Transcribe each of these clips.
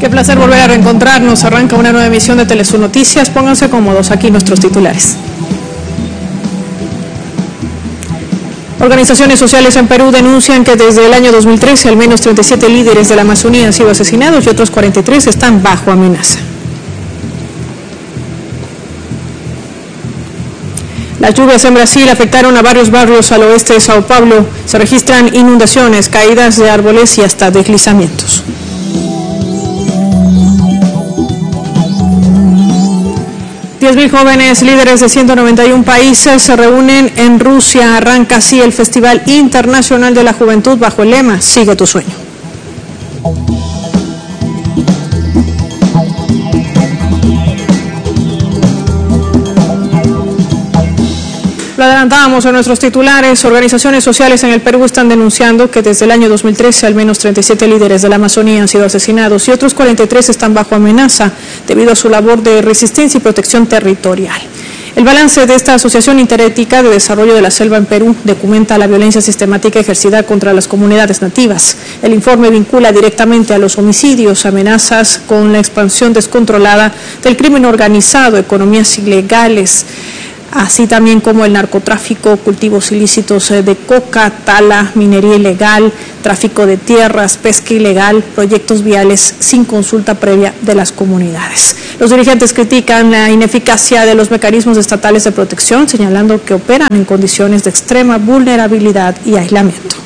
Qué placer volver a reencontrarnos. Arranca una nueva emisión de Telesur Noticias. Pónganse cómodos, aquí nuestros titulares. Organizaciones sociales en Perú denuncian que desde el año 2013 al menos 37 líderes de la Amazonía han sido asesinados y otros 43 están bajo amenaza. Las lluvias en Brasil afectaron a varios barrios al oeste de Sao Paulo. Se registran inundaciones, caídas de árboles y hasta deslizamientos. $10,000 jóvenes líderes de 191 países se reúnen en Rusia. Arranca así el Festival Internacional de la Juventud bajo el lema Sigue tu sueño. Lo adelantábamos en nuestros titulares. Organizaciones sociales en el Perú están denunciando que desde el año 2013 al menos 37 líderes de la Amazonía han sido asesinados y otros 43 están bajo amenaza debido a su labor de resistencia y protección territorial. El balance de esta Asociación Interética de Desarrollo de la Selva en Perú documenta la violencia sistemática ejercida contra las comunidades nativas. El informe vincula directamente a los homicidios, amenazas con la expansión descontrolada del crimen organizado, economías ilegales, así también como el narcotráfico, cultivos ilícitos de coca, tala, minería ilegal, tráfico de tierras, pesca ilegal, proyectos viales sin consulta previa de las comunidades. Los dirigentes critican la ineficacia de los mecanismos estatales de protección, señalando que operan en condiciones de extrema vulnerabilidad y aislamiento.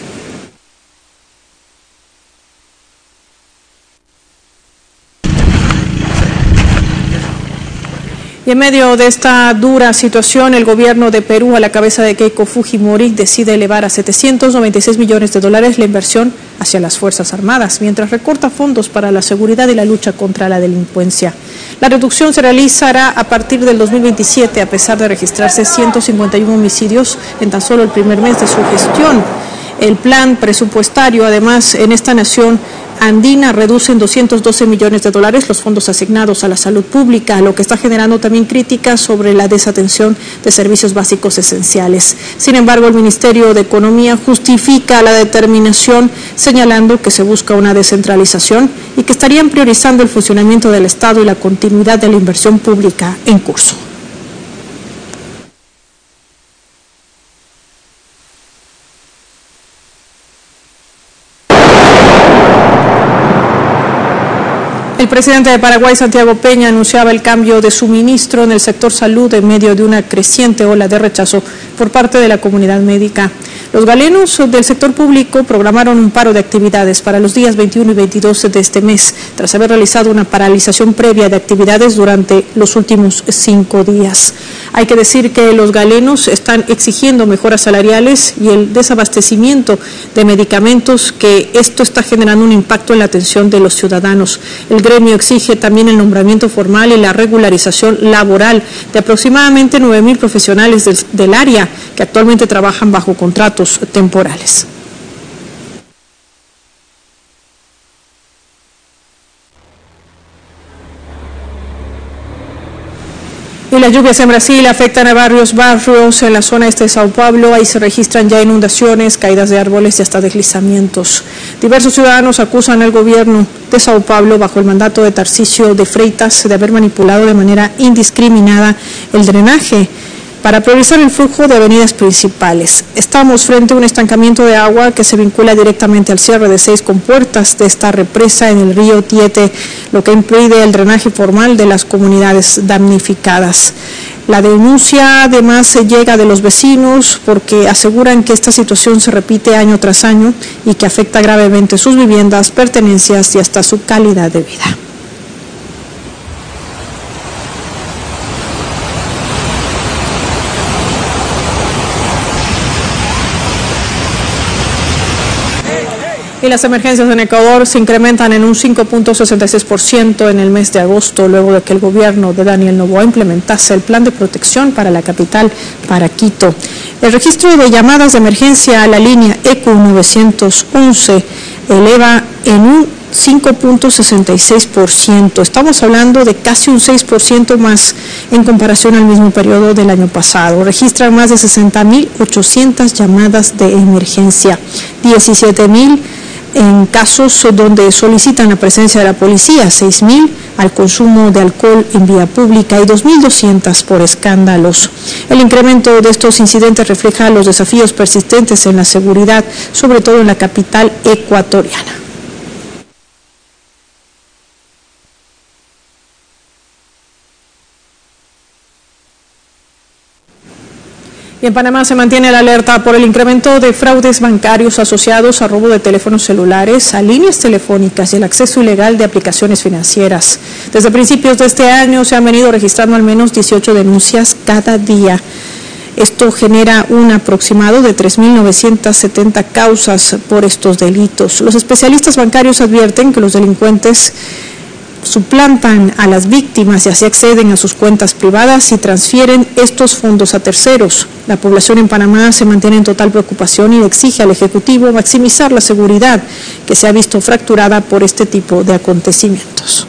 Y en medio de esta dura situación, el gobierno de Perú, a la cabeza de Keiko Fujimori, decide elevar a $796 millones la inversión hacia las Fuerzas Armadas, mientras recorta fondos para la seguridad y la lucha contra la delincuencia. La reducción se realizará a partir del 2027, a pesar de registrarse 151 homicidios en tan solo el primer mes de su gestión. El plan presupuestario, además, en esta nación andina reduce en $212 millones los fondos asignados a la salud pública, lo que está generando también críticas sobre la desatención de servicios básicos esenciales. Sin embargo, el Ministerio de Economía justifica la determinación señalando que se busca una descentralización y que estarían priorizando el funcionamiento del Estado y la continuidad de la inversión pública en curso. El presidente de Paraguay, Santiago Peña, anunciaba el cambio de suministro en el sector salud en medio de una creciente ola de rechazo por parte de la comunidad médica. Los galenos del sector público programaron un paro de actividades para los días 21 y 22 de este mes, tras haber realizado una paralización previa de actividades durante los últimos 5 días. Hay que decir que los galenos están exigiendo mejoras salariales y el desabastecimiento de medicamentos, que esto está generando un impacto en la atención de los ciudadanos. El gremio exige también el nombramiento formal y la regularización laboral de aproximadamente 9,000 profesionales del área que actualmente trabajan bajo contratos temporales. Y las lluvias en Brasil afectan a varios barrios en la zona este de Sao Paulo. Ahí se registran ya inundaciones, caídas de árboles y hasta deslizamientos. Diversos ciudadanos acusan al gobierno de Sao Paulo, bajo el mandato de Tarcísio de Freitas, de haber manipulado de manera indiscriminada el drenaje para priorizar el flujo de avenidas principales. Estamos frente a un estancamiento de agua que se vincula directamente al cierre de 6 compuertas de esta represa en el río Tietê, lo que impide el drenaje formal de las comunidades damnificadas. La denuncia además llega de los vecinos porque aseguran que esta situación se repite año tras año y que afecta gravemente sus viviendas, pertenencias y hasta su calidad de vida. Y las emergencias en Ecuador se incrementan en un 5.66% en el mes de agosto, luego de que el gobierno de Daniel Noboa implementase el plan de protección para la capital, para Quito. El registro de llamadas de emergencia a la línea ECU 911 eleva en un 5.66%. Estamos hablando de casi un 6% más en comparación al mismo periodo del año pasado. Registran más de 60.800 llamadas de emergencia, 17.000 en casos donde solicitan la presencia de la policía, 6.000 al consumo de alcohol en vía pública y 2.200 por escándalos. El incremento de estos incidentes refleja los desafíos persistentes en la seguridad, sobre todo en la capital ecuatoriana. Y en Panamá se mantiene la alerta por el incremento de fraudes bancarios asociados a robo de teléfonos celulares, a líneas telefónicas y el acceso ilegal de aplicaciones financieras. Desde principios de este año se han venido registrando al menos 18 denuncias cada día. Esto genera un aproximado de 3.970 causas por estos delitos. Los especialistas bancarios advierten que los delincuentes suplantan a las víctimas y así acceden a sus cuentas privadas y transfieren estos fondos a terceros. La población en Panamá se mantiene en total preocupación y exige al Ejecutivo maximizar la seguridad que se ha visto fracturada por este tipo de acontecimientos.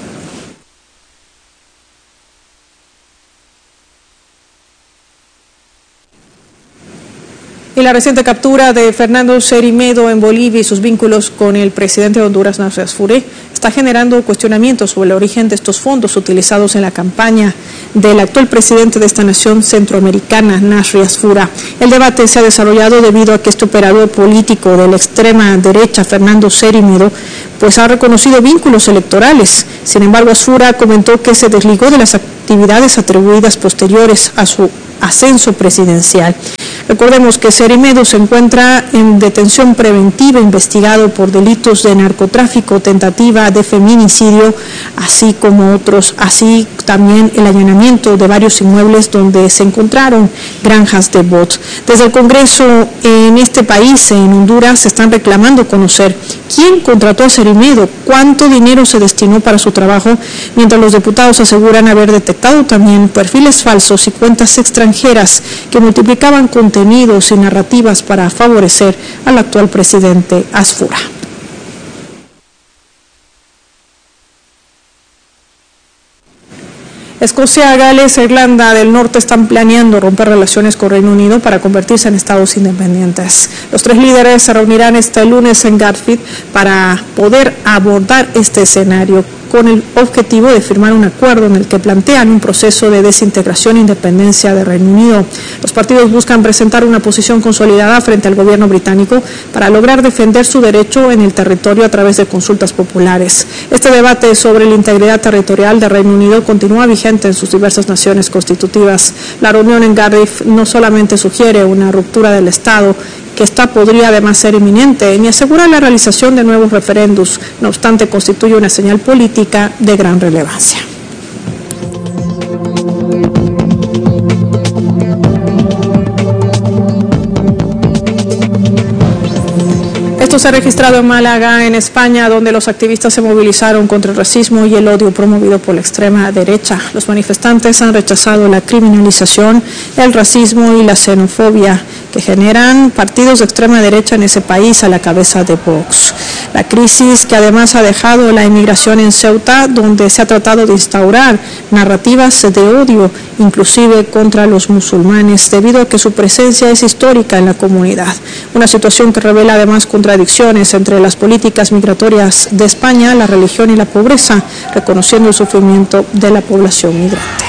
Y la reciente captura de Fernando Cermeño en Bolivia y sus vínculos con el presidente de Honduras, Nasri Asfuré, está generando cuestionamientos sobre el origen de estos fondos utilizados en la campaña del actual presidente de esta nación centroamericana, Nasri Asfuré. El debate se ha desarrollado debido a que este operador político de la extrema derecha, Fernando Cermeño, pues ha reconocido vínculos electorales. Sin embargo, Asfuré comentó que se desligó de las actividades atribuidas posteriores a su ascenso presidencial. Recordemos que Cermeño se encuentra en detención preventiva, investigado por delitos de narcotráfico, tentativa de feminicidio, así como otros, así también el allanamiento de varios inmuebles donde se encontraron granjas de bots. Desde el Congreso en este país, en Honduras, se están reclamando conocer quién contrató a Cermeño, cuánto dinero se destinó para su trabajo, mientras los diputados aseguran haber detectado también perfiles falsos y cuentas extranjeras que multiplicaban contenidos y narrativas para favorecer al actual presidente Asfuré. Escocia, Gales e Irlanda del Norte están planeando romper relaciones con Reino Unido para convertirse en estados independientes. Los tres líderes se reunirán este lunes en Gatwick para poder abordar este escenario con el objetivo de firmar un acuerdo en el que plantean un proceso de desintegración e independencia de Reino Unido. Los partidos buscan presentar una posición consolidada frente al gobierno británico para lograr defender su derecho en el territorio a través de consultas populares. Este debate sobre la integridad territorial de Reino Unido continúa vigente en sus diversas naciones constitutivas. La reunión en Cardiff no solamente sugiere una ruptura del Estado, que esta podría además ser inminente, ni asegurar la realización de nuevos referendos, no obstante constituye una señal política de gran relevancia. Esto se ha registrado en Málaga, en España, donde los activistas se movilizaron contra el racismo y el odio promovido por la extrema derecha. Los manifestantes han rechazado la criminalización, el racismo y la xenofobia que generan partidos de extrema derecha en ese país a la cabeza de Vox. La crisis que además ha dejado la inmigración en Ceuta, donde se ha tratado de instaurar narrativas de odio, inclusive contra los musulmanes, debido a que su presencia es histórica en la comunidad. Una situación que revela además contradicciones entre las políticas migratorias de España, la religión y la pobreza, reconociendo el sufrimiento de la población migrante.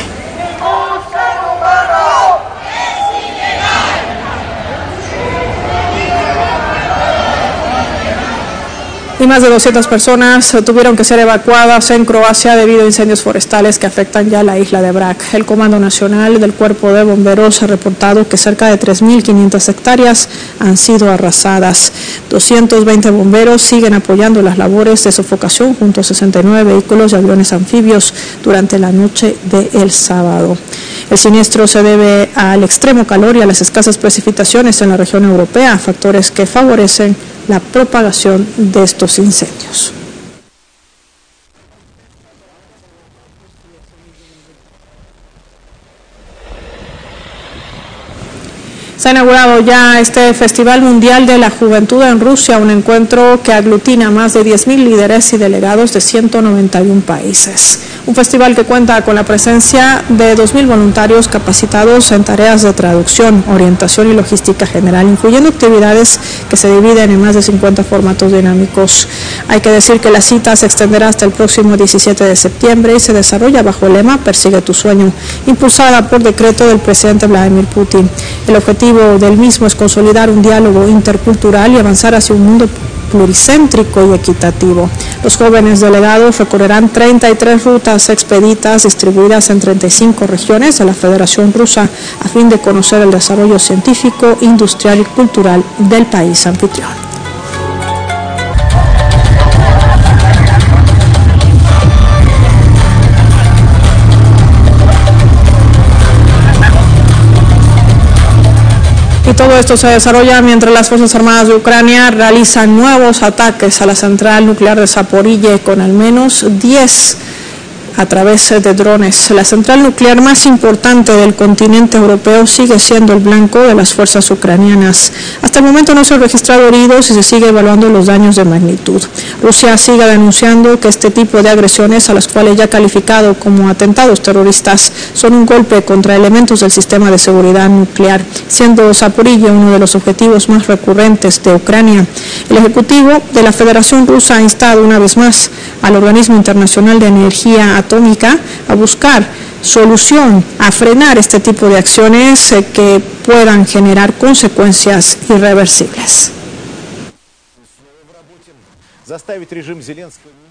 Y más de 200 personas tuvieron que ser evacuadas en Croacia debido a incendios forestales que afectan ya la isla de Brač. El Comando Nacional del Cuerpo de Bomberos ha reportado que cerca de 3.500 hectáreas han sido arrasadas. 220 bomberos siguen apoyando las labores de sofocación junto a 69 vehículos y aviones anfibios durante la noche del sábado. El siniestro se debe al extremo calor y a las escasas precipitaciones en la región europea, factores que favorecen la propagación de estos incendios. Se ha inaugurado ya este Festival Mundial de la Juventud en Rusia, un encuentro que aglutina a más de 10.000 líderes y delegados de 191 países. Un festival que cuenta con la presencia de 2.000 voluntarios capacitados en tareas de traducción, orientación y logística general, incluyendo actividades que se dividen en más de 50 formatos dinámicos. Hay que decir que la cita se extenderá hasta el próximo 17 de septiembre y se desarrolla bajo el lema Persigue tu sueño, impulsada por decreto del presidente Vladimir Putin. El objetivo del mismo es consolidar un diálogo intercultural y avanzar hacia un mundo pluricéntrico y equitativo. Los jóvenes delegados recorrerán 33 rutas expeditas distribuidas en 35 regiones de la Federación Rusa a fin de conocer el desarrollo científico, industrial y cultural del país anfitrión. Y todo esto se desarrolla mientras las Fuerzas Armadas de Ucrania realizan nuevos ataques a la central nuclear de Zaporilla con al menos 10 a través de drones. La central nuclear más importante del continente europeo sigue siendo el blanco de las fuerzas ucranianas. Hasta el momento no se han registrado heridos y se sigue evaluando los daños de magnitud. Rusia sigue denunciando que este tipo de agresiones, a las cuales ya ha calificado como atentados terroristas, son un golpe contra elementos del sistema de seguridad nuclear, siendo Zaporilla uno de los objetivos más recurrentes de Ucrania. El Ejecutivo de la Federación Rusa ha instado una vez más al Organismo Internacional de Energía Atómica a buscar solución, a frenar este tipo de acciones que puedan generar consecuencias irreversibles. Заставить режим Зеленского